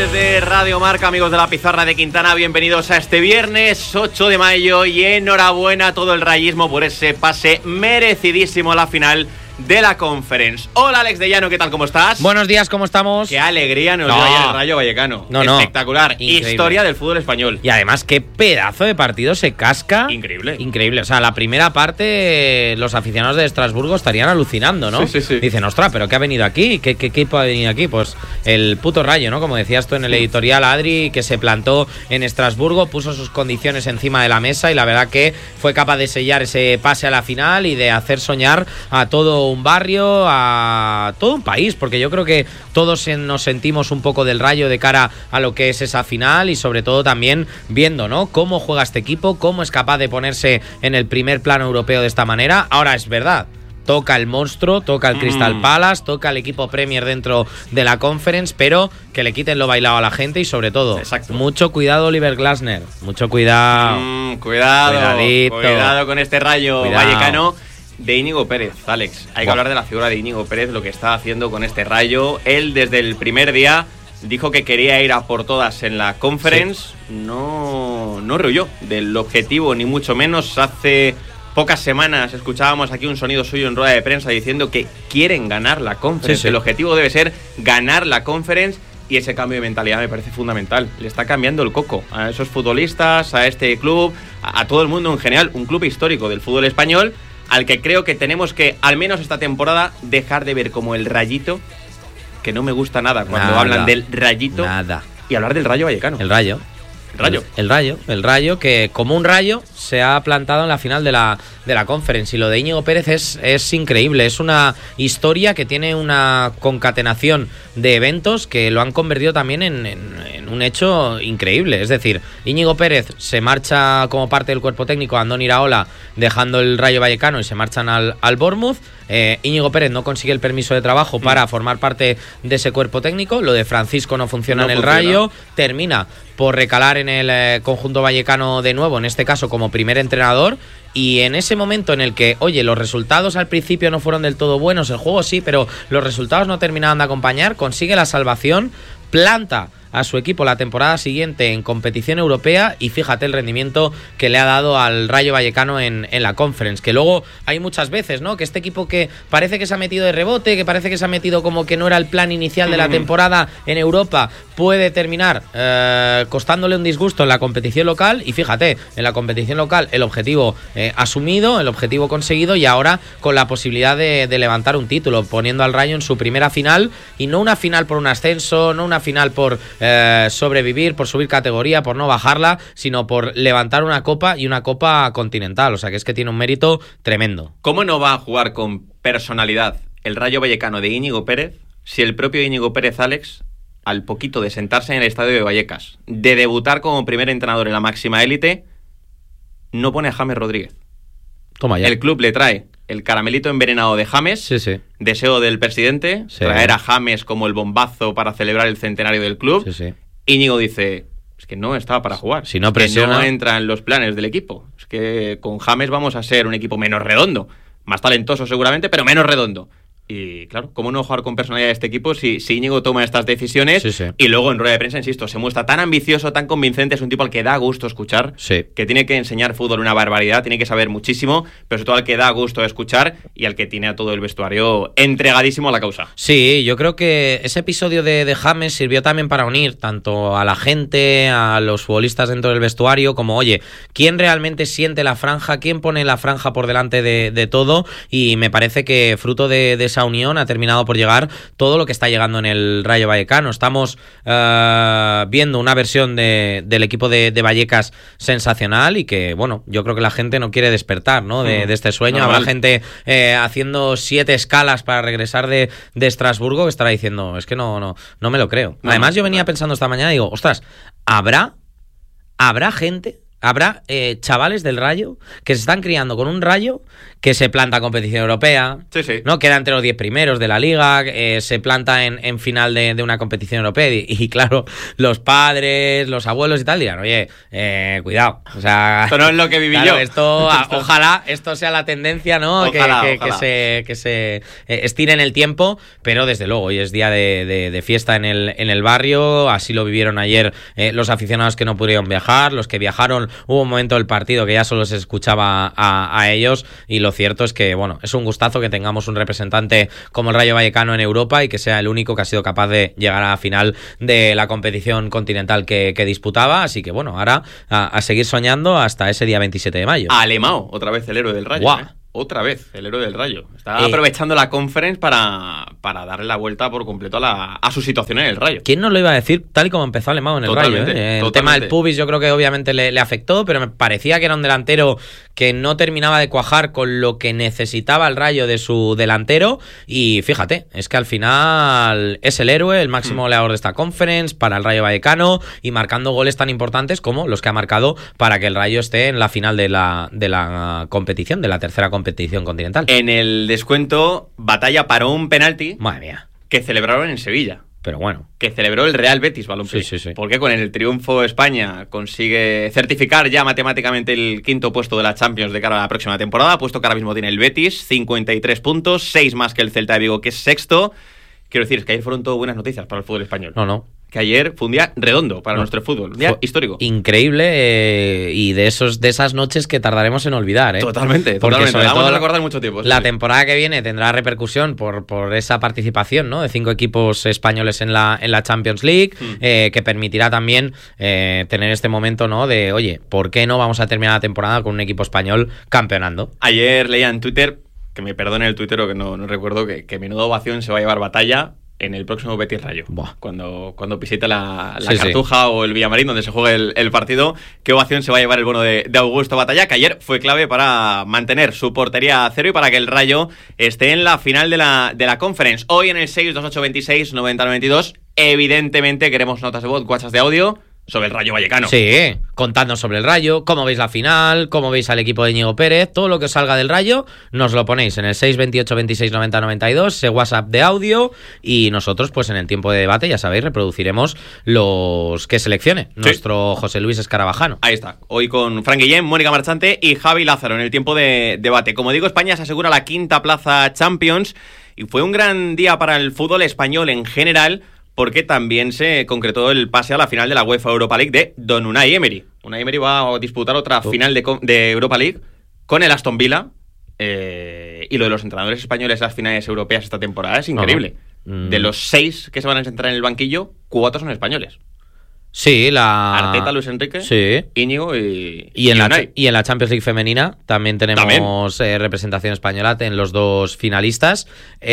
desde Radio Marca, amigos de la Pizarra de Quintana, bienvenidos a este viernes 8 de mayo y enhorabuena a todo el rayismo por ese pase merecidísimo a la final de la Conference. Hola Alex de Llano, ¿qué tal? ¿Cómo estás? Buenos días, ¿cómo estamos? Qué alegría nos dio ayer el Rayo Vallecano. Espectacular. Increíble. Historia del fútbol español. Y además, qué pedazo de partido se casca. Increíble. Increíble. O sea, la primera parte, los aficionados de Estrasburgo estarían alucinando, ¿no? Sí. Dicen, ostras, ¿pero qué ha venido aquí? ¿Qué equipo ha venido aquí? Pues el puto Rayo, ¿no? Como decías tú en el editorial, Adri, que se plantó en Estrasburgo, puso sus condiciones encima de la mesa y la verdad que fue capaz de sellar ese pase a la final y de hacer soñar a todo un barrio, a todo un país, porque yo creo que todos nos sentimos un poco del Rayo de cara a lo que es esa final y sobre todo también viendo, ¿no?, cómo juega este equipo, cómo es capaz de ponerse en el primer plano europeo de esta manera. Ahora es verdad, toca el monstruo, toca el Crystal Palace, toca el equipo Premier dentro de la Conference, pero que le quiten lo bailado a la gente y sobre todo, mucho cuidado Oliver Glasner, mucho cuidado. Cuidado con este Rayo Vallecano de Íñigo Pérez, Alex. Hay que hablar de la figura de Íñigo Pérez, lo que está haciendo con este Rayo. Él desde el primer día dijo que quería ir a por todas en la Conference. No rehuyó del objetivo, ni mucho menos. Hace pocas semanas escuchábamos aquí un sonido suyo en rueda de prensa diciendo que quieren ganar la Conference. El objetivo debe ser ganar la Conference. Y ese cambio de mentalidad me parece fundamental. Le está cambiando el coco a esos futbolistas, a este club, a todo el mundo en general. Un club histórico del fútbol español al que creo que tenemos que, al menos esta temporada, dejar de ver como el Rayito, que no me gusta nada cuando hablan del Rayito, y hablar del Rayo Vallecano. El Rayo, que como un rayo se ha plantado en la final de la Conference. Y lo de Íñigo Pérez es increíble. Es una historia que tiene una concatenación de eventos que lo han convertido también en un hecho increíble. Es decir, Íñigo Pérez se marcha como parte del cuerpo técnico a Andoni Iraola, dejando el Rayo Vallecano, y se marchan al Bournemouth. Íñigo Pérez no consigue el permiso de trabajo para formar parte de ese cuerpo técnico. Lo de Francisco no funciona en el Rayo. Termina por recalar en el conjunto vallecano de nuevo, en este caso como primer entrenador. Y en ese momento en el que, oye, los resultados al principio no fueron del todo buenos, el juego sí, pero los resultados no terminaban de acompañar, consigue la salvación, planta a su equipo la temporada siguiente en competición europea y fíjate el rendimiento que le ha dado al Rayo Vallecano en la Conference, que luego hay muchas veces, ¿no?, que este equipo que parece que se ha metido de rebote, que parece que se ha metido como que no era el plan inicial de la temporada en Europa, puede terminar costándole un disgusto en la competición local. Y fíjate, en la competición local el objetivo asumido, el objetivo conseguido, y ahora con la posibilidad de levantar un título, poniendo al Rayo en su primera final, y no una final por un ascenso, no una final por sobrevivir, por subir categoría, por no bajarla, sino por levantar una copa, y una copa continental. O sea que es que tiene un mérito tremendo. ¿Cómo no va a jugar con personalidad el Rayo Vallecano de Íñigo Pérez si el propio Íñigo Pérez, Alex, al poquito de sentarse en el estadio de Vallecas, de debutar como primer entrenador en la máxima élite, no pone a James Rodríguez? Toma ya. El club le trae el caramelito envenenado de James, deseo del presidente, traer a James como el bombazo para celebrar el centenario del club. Íñigo dice, es que no estaba para jugar, si no presiona, que no entra en los planes del equipo, es que con James vamos a ser un equipo menos redondo, más talentoso seguramente, pero menos redondo. Y claro, ¿cómo no jugar con personalidad de este equipo si Íñigo toma estas decisiones? Y luego en rueda de prensa, insisto, se muestra tan ambicioso, tan convincente. Es un tipo al que da gusto escuchar, que tiene que enseñar fútbol una barbaridad, tiene que saber muchísimo, pero sobre todo al que da gusto escuchar y al que tiene a todo el vestuario entregadísimo a la causa. Sí, yo creo que ese episodio de James sirvió también para unir tanto a la gente, a los futbolistas dentro del vestuario, como, oye, ¿quién realmente siente la franja? ¿Quién pone la franja por delante de todo? Y me parece que fruto de esa unión ha terminado por llegar todo lo que está llegando en el Rayo Vallecano. Estamos viendo una versión del equipo de Vallecas sensacional, y que, bueno, yo creo que la gente no quiere despertar, ¿no?, de este sueño. Habrá gente haciendo 7 escalas para regresar de Estrasburgo que estará diciendo, es que no me lo creo. Además, yo venía pensando esta mañana y digo, ostras, ¿habrá gente habrá chavales del Rayo que se están criando con un Rayo que se planta en competición europea, Sí. ¿no? Queda entre los 10 primeros de la liga, se planta en final de una competición europea y claro, los padres, los abuelos y tal dirán, oye, cuidado. O sea, esto no es lo que viví claro, yo. Ojalá esto sea la tendencia, ¿no? Ojalá. Que se estire en el tiempo, pero desde luego hoy es día de fiesta en el barrio, así lo vivieron ayer los aficionados que no pudieron viajar, los que viajaron, hubo un momento del partido que ya solo se escuchaba a ellos, y lo cierto es que, bueno, es un gustazo que tengamos un representante como el Rayo Vallecano en Europa y que sea el único que ha sido capaz de llegar a la final de la competición continental que disputaba, así que bueno, ahora a seguir soñando hasta ese día 27 de mayo. Alemão, otra vez el héroe del Rayo. Guau. Otra vez, el héroe del Rayo. Está aprovechando la conference para darle la vuelta por completo a su situación en el Rayo. ¿Quién nos lo iba a decir tal y como empezó Alemão en el Rayo? El tema del pubis yo creo que obviamente le afectó, pero me parecía que era un delantero que no terminaba de cuajar con lo que necesitaba el Rayo de su delantero, y fíjate, es que al final es el héroe, el máximo goleador de esta conference para el Rayo Vallecano, y marcando goles tan importantes como los que ha marcado para que el Rayo esté en la final de la competición, de la tercera competición continental. En el descuento, Batalla paró un penalti. Madre mía. Que celebraron en Sevilla. Pero bueno. Que celebró el Real Betis Balompié. Sí. Porque con el triunfo España consigue certificar ya matemáticamente el quinto puesto de la Champions de cara a la próxima temporada, puesto que ahora mismo tiene el Betis, 53 puntos, 6 más que el Celta de Vigo, que es sexto. Quiero decir, es que ayer fueron todo buenas noticias para el fútbol español. No. Que ayer fue un día redondo para nuestro fútbol, un día fue histórico. Increíble, y de esas noches que tardaremos en olvidar, ¿eh? Totalmente. Porque sobre vamos todo a recordar mucho tiempo. La temporada que viene tendrá repercusión por esa participación, ¿no? De 5 equipos españoles en la Champions League, que permitirá también tener este momento, ¿no? De, oye, ¿por qué no vamos a terminar la temporada con un equipo español campeonando? Ayer leía en Twitter, que me perdone el tuitero que no recuerdo, que menuda ovación se va a llevar Batalla en el próximo Betis Rayo. Buah. Cuando visite la Sí, Cartuja o el Villamarín, donde se juegue el partido, qué ovación se va a llevar el bono de Augusto Batalla, que ayer fue clave para mantener su portería a cero y para que el Rayo esté en la final de la Conference. Hoy en el 628269092, evidentemente queremos notas de voz, WhatsApp de audio sobre el Rayo Vallecano. Sí, contadnos sobre el Rayo, cómo veis la final, cómo veis al equipo de Íñigo Pérez, todo lo que os salga del Rayo, nos lo ponéis en el 628269092, ese WhatsApp de audio, y nosotros, pues en el tiempo de debate, ya sabéis, reproduciremos los que seleccione nuestro José Luis Escarabajano. Ahí está, hoy con Fran Guillén, Mónica Marchante y Javi Lázaro en el tiempo de debate. Como digo, España se asegura la quinta plaza Champions y fue un gran día para el fútbol español en general, porque también se concretó el pase a la final de la UEFA Europa League de Don Unai Emery. Unai Emery va a disputar otra final de Europa League con el Aston Villa, y lo de los entrenadores españoles en las finales europeas esta temporada es increíble. De los 6 que se van a sentar en el banquillo, 4 son españoles. Sí, Arteta, Luis Enrique, sí. Íñigo y en Unai. y en la Champions League femenina también tenemos representación española en los dos finalistas.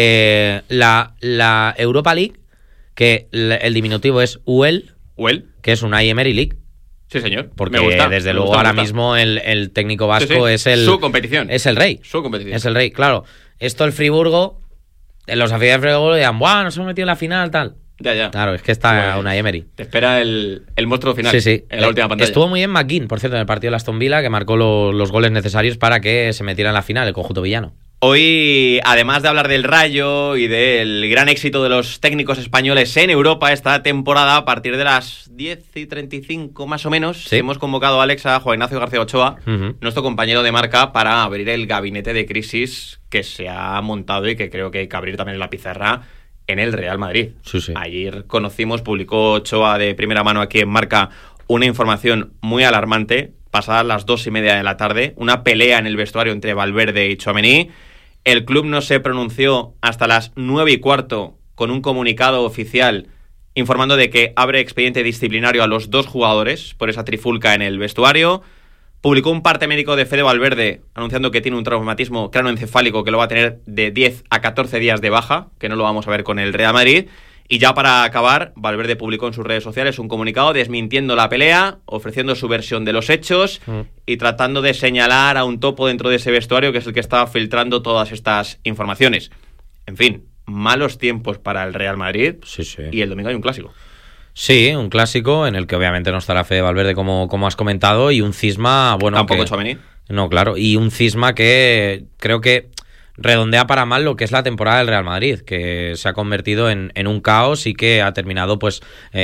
La Europa League, que el diminutivo es UEL, que es Unai Emery League. Sí, señor. Porque me gusta, desde luego ahora mismo el técnico vasco es su competición. Es el rey. Su competición. Es el rey, claro. Esto el Friburgo, los aficionados de Friburgo dirán, ¡buah, nos hemos metido en la final, tal! Ya. Claro, es que está Unai Emery. Te espera el monstruo final. Sí. En la última pantalla. Estuvo muy bien McGinn, por cierto, en el partido de Aston Villa, que marcó los goles necesarios para que se metiera en la final el conjunto villano. Hoy, además de hablar del Rayo y del gran éxito de los técnicos españoles en Europa esta temporada, a partir de las 10:35 más o menos, hemos convocado a Alex, a Juan Ignacio García Ochoa, nuestro compañero de marca, para abrir el gabinete de crisis que se ha montado y que creo que hay que abrir también en la pizarra en el Real Madrid. Sí. Ayer publicó Ochoa de primera mano aquí en Marca una información muy alarmante, pasadas las 2:30 de la tarde, una pelea en el vestuario entre Valverde y Tchouaméni. El club no se pronunció hasta las 9:15 con un comunicado oficial informando de que abre expediente disciplinario a los 2 jugadores por esa trifulca en el vestuario. Publicó un parte médico de Fede Valverde anunciando que tiene un traumatismo cráneoencefálico que lo va a tener de 10 a 14 días de baja, que no lo vamos a ver con el Real Madrid. Y ya para acabar, Valverde publicó en sus redes sociales un comunicado desmintiendo la pelea, ofreciendo su versión de los hechos y tratando de señalar a un topo dentro de ese vestuario que es el que estaba filtrando todas estas informaciones. En fin, malos tiempos para el Real Madrid. Sí. Y el domingo hay un clásico. Sí, un clásico en el que obviamente no estará Fede Valverde como has comentado, y un cisma, bueno... Tampoco Tchouaméni. No, claro, y un cisma que creo que redondea para mal lo que es la temporada del Real Madrid, que se ha convertido en un caos y que ha terminado pues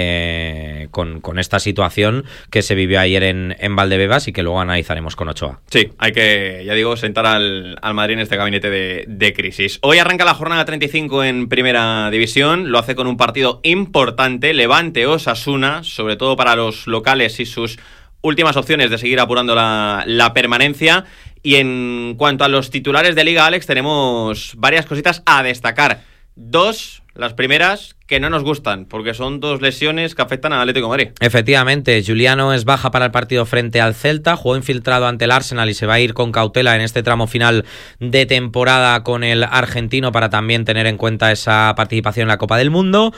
con esta situación que se vivió ayer en Valdebebas y que luego analizaremos con Ochoa. Sí, hay que, ya digo, sentar al Madrid en este gabinete de crisis. Hoy arranca la jornada 35 en Primera División, lo hace con un partido importante, Levante-Osasuna, sobre todo para los locales y sus últimas opciones de seguir apurando la permanencia. Y en cuanto a los titulares de Liga, Alex, tenemos varias cositas a destacar. Dos, las primeras, que no nos gustan, porque son dos lesiones que afectan al Atlético de Madrid. Efectivamente, Giuliano es baja para el partido frente al Celta, jugó infiltrado ante el Arsenal y se va a ir con cautela en este tramo final de temporada con el argentino para también tener en cuenta esa participación en la Copa del Mundo.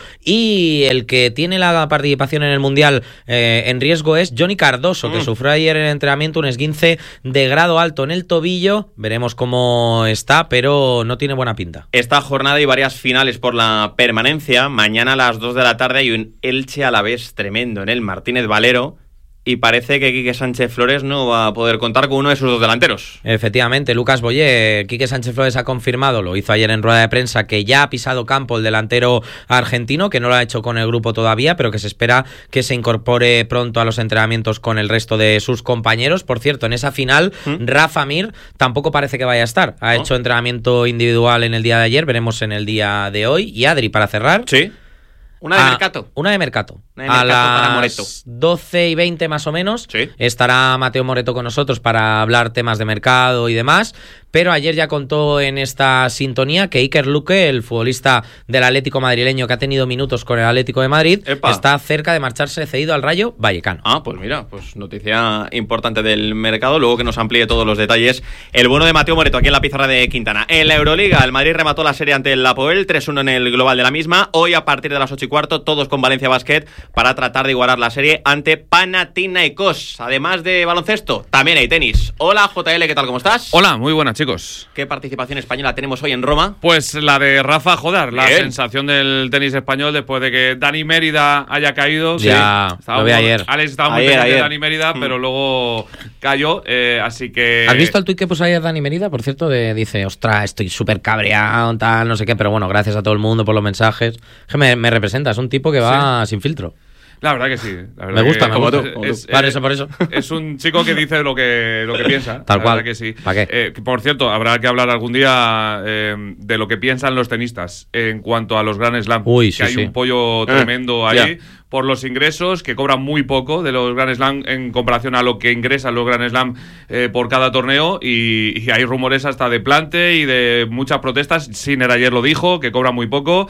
Y el que tiene la participación en el Mundial en riesgo es Johnny Cardoso, que sufrió ayer en el entrenamiento un esguince de grado alto en el tobillo. Veremos cómo está, pero no tiene buena pinta. Esta jornada hay varias finales por la permanencia. Mañana a las 2 de la tarde hay un Elche Alavés tremendo en el Martínez Valero y parece que Quique Sánchez Flores no va a poder contar con uno de sus dos delanteros. Efectivamente, Lucas Boyé, Quique Sánchez Flores ha confirmado, lo hizo ayer en rueda de prensa, que ya ha pisado campo el delantero argentino, que no lo ha hecho con el grupo todavía, pero que se espera que se incorpore pronto a los entrenamientos con el resto de sus compañeros. Por cierto, en esa final, Rafa Mir tampoco parece que vaya a estar. Ha hecho entrenamiento individual en el día de ayer, veremos en el día de hoy. Y Adri, para cerrar... Sí. Una de Mercato. Una de Mercato. A las 12:20 más o menos, sí, estará Mateo Moreto con nosotros para hablar temas de mercado y demás. Pero ayer ya contó en esta sintonía que Iker Luque, el futbolista del Atlético madrileño que ha tenido minutos con el Atlético de Madrid, está cerca de marcharse cedido al Rayo Vallecano. Ah, pues mira, pues noticia importante del mercado. Luego que nos amplíe todos los detalles el bueno de Mateo Moreto aquí en la pizarra de Quintana. En la Euroliga, el Madrid remató la serie ante el Apoel, 3-1 en el global de la misma. Hoy a partir de las 8:15, todos con Valencia Basket para tratar de igualar la serie ante Panathinaikos. Además de baloncesto, también hay tenis. Hola JL, ¿qué tal? ¿Cómo estás? Hola, muy buenas, chicos. ¿Qué participación española tenemos hoy en Roma? Pues la de Rafa Jodar, la Bien. sensación del tenis español después de que Dani Mérida haya caído. Ya, lo vi ayer. Alex estaba muy pendiente de Dani Mérida, pero luego cayó, así que... ¿Has visto el tuit que puso ayer Dani Mérida? Por cierto, dice, ostras, estoy súper cabreado, tal, no sé qué, pero bueno, gracias a todo el mundo por los mensajes. Que me representa, es un tipo que va sin filtro. La verdad que sí. La verdad me gusta, que, como tú. Por eso. Es un chico que dice lo que piensa. Tal cual. Que sí. ¿Para qué? Por cierto, habrá que hablar algún día de lo que piensan los tenistas en cuanto a los Grand Slam. Uy, que hay un pollo tremendo ahí. Por los ingresos, que cobran muy poco de los Grand Slam en comparación a lo que ingresan los Grand Slam por cada torneo, y hay rumores hasta de plante y de muchas protestas. Sinner ayer lo dijo, que cobran muy poco,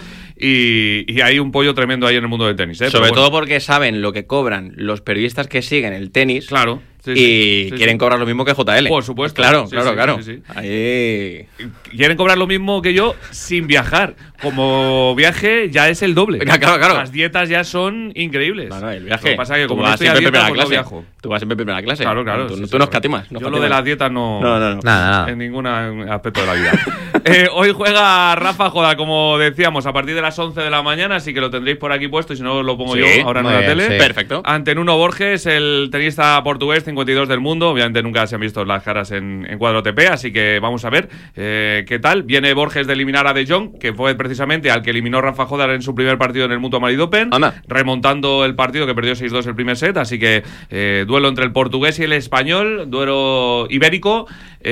y hay un pollo tremendo ahí en el mundo del tenis. Sobre todo porque saben lo que cobran los periodistas que siguen el tenis. Claro. Sí, quieren cobrar lo mismo que JL. Por supuesto. Claro. Sí. Ahí... Quieren cobrar lo mismo que yo sin viajar. Como viaje ya es el doble. Claro. Las dietas ya son increíbles. Claro, el viaje. Lo que pasa es que como tú no vas estoy a siempre dieta, en pues primera no clase. viajo. Tú vas siempre en primera clase. Claro. Tú no escatimas. Yo lo de las dietas no. Nada. En ningún aspecto de la vida. Hoy juega Rafa Joda, como decíamos, a partir de las 11 de la mañana, así que lo tendréis por aquí puesto, y si no lo pongo yo ahora en la tele. Sí. Perfecto. Ante Nuno Borges, el tenista portugués, 52 del mundo. Obviamente nunca se han visto las caras en cuadro TP, así que vamos a ver qué tal. Viene Borges de eliminar a De Jong, que fue precisamente al que eliminó Rafa Jodar en su primer partido en el Mutua Madrid Open, remontando el partido que perdió 6-2 el primer set, así que duelo entre el portugués y el español, duelo ibérico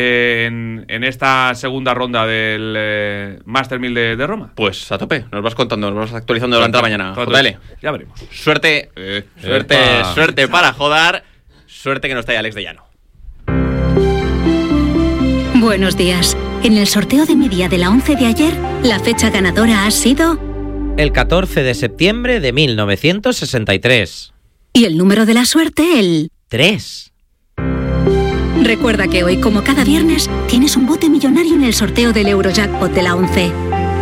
en esta segunda ronda del Master 1000 de Roma. Pues a tope, nos vas contando, nos vas actualizando durante la mañana. JL. Ya veremos. Suerte para Jodar, suerte que no está ahí Alex de Llano. Buenos días. En el sorteo de mi día de la 11 de ayer, la fecha ganadora ha sido... El 14 de septiembre de 1963. Y el número de la suerte, el... 3. Recuerda que hoy, como cada viernes, tienes un bote millonario en el sorteo del Eurojackpot de la 11.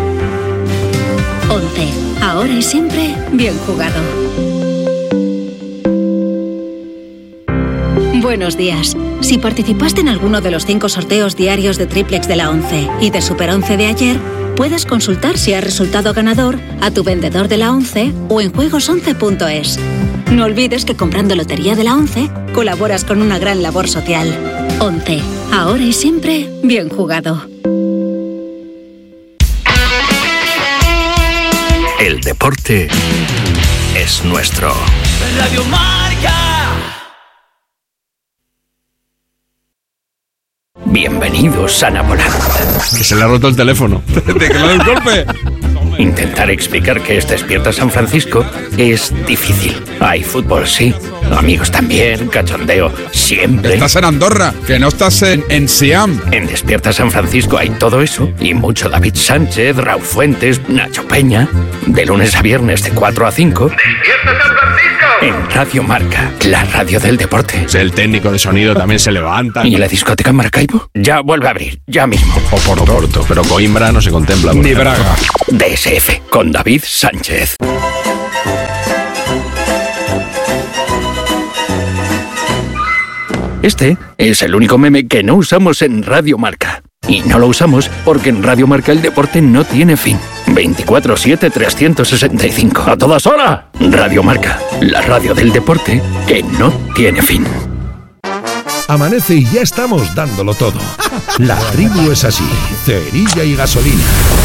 11. Ahora y siempre, bien jugado. Buenos días. Si participaste en alguno de los 5 sorteos diarios de Triplex de la 11 y de Super 11 de ayer, puedes consultar si has resultado ganador a tu vendedor de la 11 o en juegos11.es. No olvides que comprando Lotería de la 11 colaboras con una gran labor social. 11. Ahora y siempre, bien jugado. El deporte es nuestro. Radio Marca. Bienvenidos a Napoleón. Que se le ha roto el teléfono. ¿De que le da el golpe? Intentar explicar que es Despierta San Francisco es difícil. Hay fútbol, sí. Amigos también, cachondeo, siempre. Estás en Andorra, que no estás en Siam. En Despierta San Francisco hay todo eso y mucho David Sánchez, Raúl Fuentes, Nacho Peña. De lunes a viernes de 4 a 5. ¡Despierta San Francisco! En Radio Marca, la radio del deporte. El técnico de sonido también se levanta. ¿Y la discoteca Maracaibo? Ya vuelve a abrir, ya mismo. Oporto, pero Coimbra no se contempla. Ni Braga. DSF, con David Sánchez. Este es el único meme que no usamos en Radio Marca. Y no lo usamos porque en Radio Marca el deporte no tiene fin. 24/7, 365. ¡A todas horas! Radio Marca, la radio del deporte que no tiene fin. Amanece y ya estamos dándolo todo. La tribu es así, cerilla y gasolina.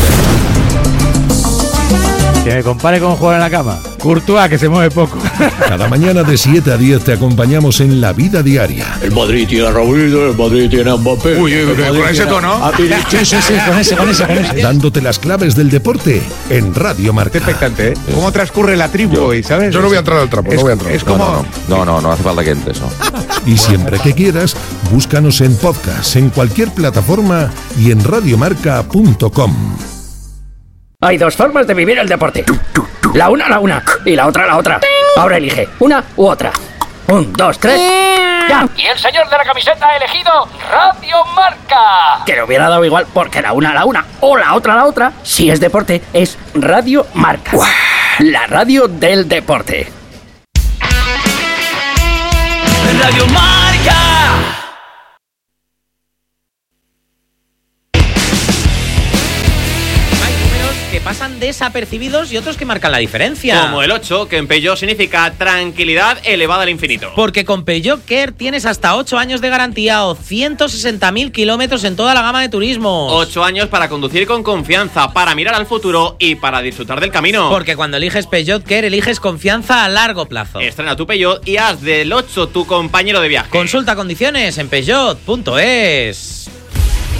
Que me compare con jugar en la cama. Courtois, que se mueve poco. Cada mañana de 7 a 10 te acompañamos en la vida diaria. El Madrid tiene a Raúl, el Madrid tiene a Mbappé. Uy, con ese tono. Sí, con ese. Dándote las claves del deporte en Radio Marca. Expectante, ¿eh? ¿Cómo transcurre la tribu hoy, sabes? Yo no voy a entrar al trapo, no voy a entrar. Es como... No hace falta que entres, ¿no? Y siempre que quieras, búscanos en podcast, en cualquier plataforma y en radiomarca.com. Hay 2 formas de vivir el deporte. La una y la otra. Ahora elige una u otra. 1, 2, 3. ¡Ya! Y el señor de la camiseta ha elegido Radio Marca. Que le hubiera dado igual porque la una o la otra. Si es deporte, es Radio Marca. La radio del deporte. Radio Marca. Que pasan desapercibidos y otros que marcan la diferencia. Como el 8, que en Peugeot significa tranquilidad elevada al infinito. Porque con Peugeot Care tienes hasta 8 años de garantía o 160.000 kilómetros en toda la gama de turismos. 8 años para conducir con confianza, para mirar al futuro y para disfrutar del camino. Porque cuando eliges Peugeot Care, eliges confianza a largo plazo. Estrena tu Peugeot y haz del 8 tu compañero de viaje. Consulta condiciones en Peugeot.es.